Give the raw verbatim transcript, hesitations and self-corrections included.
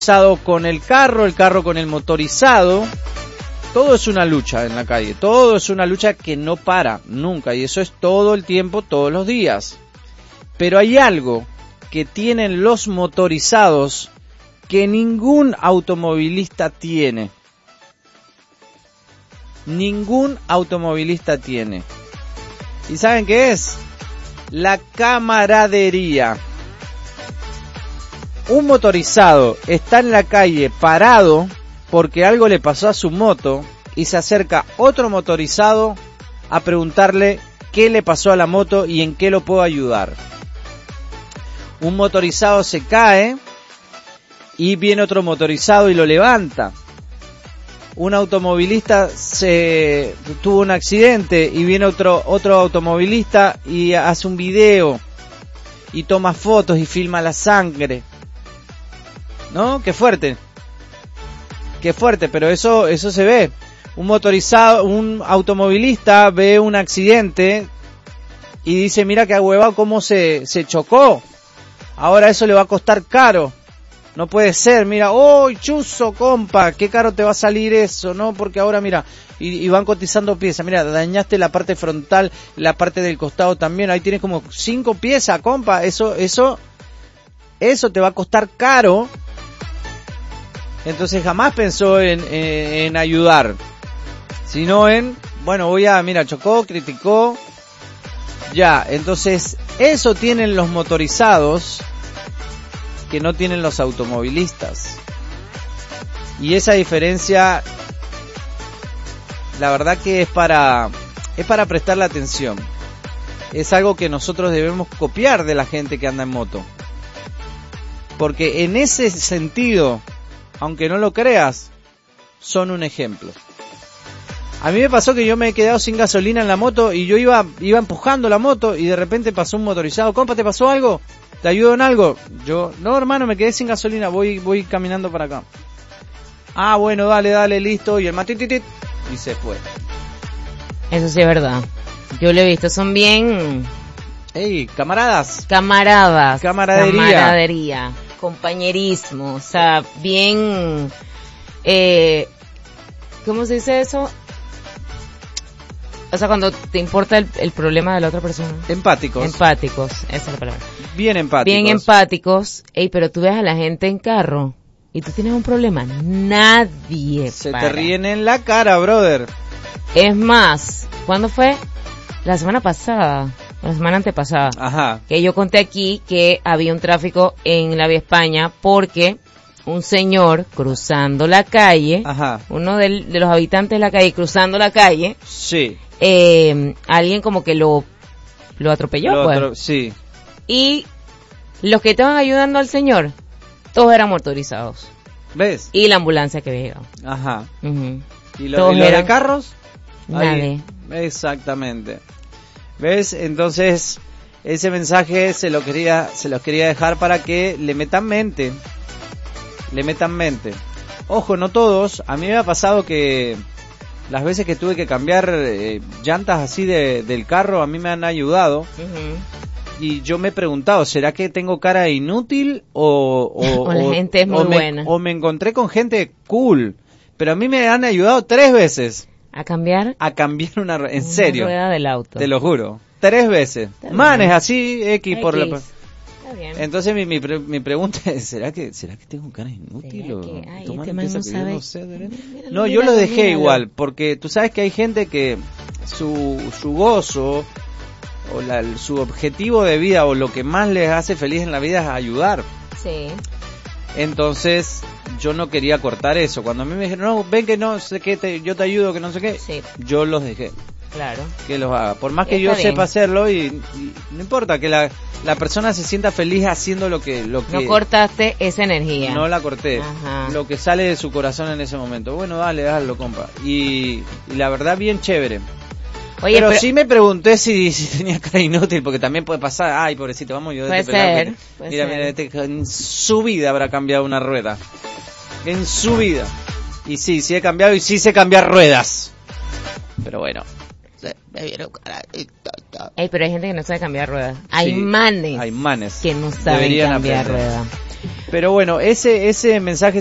con el carro, el carro con el motorizado. Todo es una lucha en la calle, todo es una lucha que no para nunca, y eso es todo el tiempo, todos los días. Pero hay algo que tienen los motorizados que ningún automovilista tiene. Ningún automovilista tiene. ¿Y saben qué es? La camaradería. Un motorizado está en la calle parado porque algo le pasó a su moto y se acerca otro motorizado a preguntarle qué le pasó a la moto y en qué lo puedo ayudar. Un motorizado se cae y viene otro motorizado y lo levanta. Un automovilista se tuvo un accidente y viene otro otro automovilista y hace un video y toma fotos y filma la sangre. ¿No? Qué fuerte. Qué fuerte, pero eso eso se ve. Un motorizado, un automovilista ve un accidente y dice, mira qué ahuevado cómo se, se chocó. Ahora eso le va a costar caro. No puede ser, mira, ¡oh, chuzo, compa! ¿Qué caro te va a salir eso? No, porque ahora, mira, y, y van cotizando piezas. Mira, dañaste la parte frontal, la parte del costado también. Ahí tienes como cinco piezas, compa. Eso, eso, eso te va a costar caro. Entonces jamás pensó en, en, en ayudar, sino en, bueno, voy a, mira, chocó, criticó, ya. Entonces eso tienen los motorizados que no tienen los automovilistas. Y esa diferencia, la verdad que es para, es para prestarle atención. Es algo que nosotros debemos copiar de la gente que anda en moto. Porque en ese sentido, aunque no lo creas, son un ejemplo. A mí me pasó que yo me he quedado sin gasolina en la moto y yo iba iba empujando la moto y de repente pasó un motorizado. Compa, ¿te pasó algo? ¿Te ayudo en algo? Yo, no hermano, me quedé sin gasolina, voy voy caminando para acá. Ah, bueno, dale, dale, listo. Y el matitit y se fue. Eso sí es verdad. Yo lo he visto, son bien... Ey, camaradas. Camaradas. Camaradería. Camaradería. Compañerismo, o sea, bien, eh, ¿cómo se dice eso? O sea, cuando te importa el, el problema de la otra persona. Empáticos. Empáticos, esa es la palabra. Bien empáticos. Bien empáticos. Ey, pero tú ves a la gente en carro y tú tienes un problema. Nadie Se para. te ríen en la cara, brother. Es más, ¿cuándo fue? La semana pasada. La semana antepasada. Ajá. Que yo conté aquí que había un tráfico en la Vía España porque un señor cruzando la calle, Ajá. uno de, de los habitantes de la calle cruzando la calle, sí, eh, alguien como que lo lo atropelló, lo pues. otro, sí. Y los que estaban ayudando al señor, todos eran motorizados. ¿Ves? Y la ambulancia que había llegado. Ajá. Uh-huh. ¿Y lo, ¿y lo de carros? Nadie. Ahí, exactamente. ¿Ves? Entonces, ese mensaje se lo quería, se los quería dejar para que le metan mente. Le metan mente. Ojo, no todos. A mí me ha pasado que las veces que tuve que cambiar eh, llantas así de, del carro, a mí me han ayudado. Uh-huh. Y yo me he preguntado, ¿será que tengo cara de inútil? O, o, o la o, gente es muy o me, buena. O me encontré con gente cool. Pero a mí me han ayudado tres veces. ¿A cambiar? A cambiar una rueda, en una serio. rueda del auto. Te lo juro. Tres veces. Manes así, X, X. por la... Está bien. Entonces mi, mi, pre, mi pregunta es, ¿será que será que tengo cara inútil? O que, ay, tu este mano no que sabe. yo no sé, Míralo, no, míralo, yo lo dejé míralo. igual, porque tú sabes que hay gente que su, su gozo o la, su objetivo de vida o lo que más les hace feliz en la vida es ayudar. Sí. Entonces yo no quería cortar eso. Cuando a mí me dijeron, no, ven que no sé qué, te, yo te ayudo, que no sé qué, sí. yo los dejé. Claro. Que los haga. Por más que Está yo bien. sepa hacerlo y, y no importa, que la, la persona se sienta feliz haciendo lo que... Lo que No cortaste esa energía. No la corté. Ajá. Lo que sale de su corazón en ese momento. Bueno, dale, hazlo, compa. Y, y la verdad, bien chévere. Oye, pero, pero sí me pregunté si, si tenía cara inútil, porque también puede pasar, ay, pobrecito, vamos yo Puede de pelar, ser, porque- puede Mira, ser. mira, este, en su vida habrá cambiado una rueda. En su vida. Y sí, sí he cambiado y sí sé cambiar ruedas. Pero bueno. Me vieron cara. Ey, pero hay gente que no sabe cambiar ruedas. Hay Sí, manes hay manes que no saben Deberían cambiar aprender. ruedas. Pero bueno, ese ese mensaje